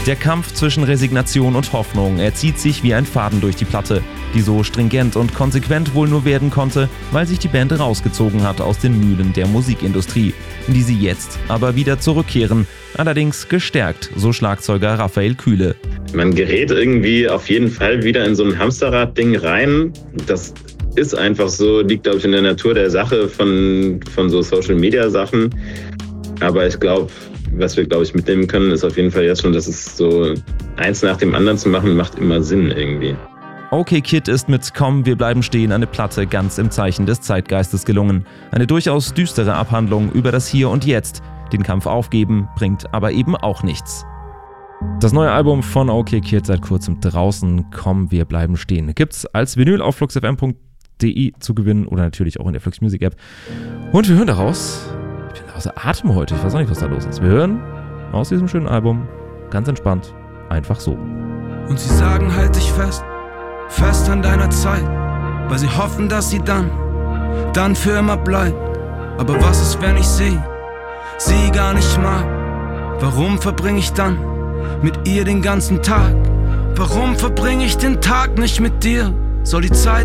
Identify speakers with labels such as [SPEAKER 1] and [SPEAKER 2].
[SPEAKER 1] Der Kampf zwischen Resignation und Hoffnung, er zieht sich wie ein Faden durch die Platte, die so stringent und konsequent wohl nur werden konnte, weil sich die Band rausgezogen hat aus den Mühlen der Musikindustrie, in die sie jetzt aber wieder zurückkehren, allerdings gestärkt, so Schlagzeuger Raphael Kühle.
[SPEAKER 2] Man gerät irgendwie auf jeden Fall wieder in so ein Hamsterrad-Ding rein. Das ist einfach so, liegt glaube ich in der Natur der Sache von so Social-Media-Sachen. Aber ich glaube, was wir glaube ich mitnehmen können, ist auf jeden Fall jetzt schon, dass es so eins nach dem anderen zu machen, macht immer Sinn irgendwie.
[SPEAKER 1] OK Kid ist mit Komm, wir bleiben stehen eine Platte ganz im Zeichen des Zeitgeistes gelungen. Eine durchaus düstere Abhandlung über das Hier und Jetzt. Den Kampf aufgeben bringt aber eben auch nichts. Das neue Album von OK Kid seit kurzem draußen, Komm, wir bleiben stehen, gibt's als Vinyl auf fluxfm.de zu gewinnen oder natürlich auch in der Flux Music App. Und wir hören daraus, ich bin außer Atem heute, ich weiß auch nicht, was da los ist. Wir hören aus diesem schönen Album, ganz entspannt, einfach so.
[SPEAKER 3] Und sie sagen, halt dich fest, fest an deiner Zeit, weil sie hoffen, dass sie dann für immer bleibt. Aber was ist, wenn ich sie gar nicht mag? Warum verbringe ich dann mit ihr den ganzen Tag? Warum verbringe ich den Tag nicht mit dir? Soll die Zeit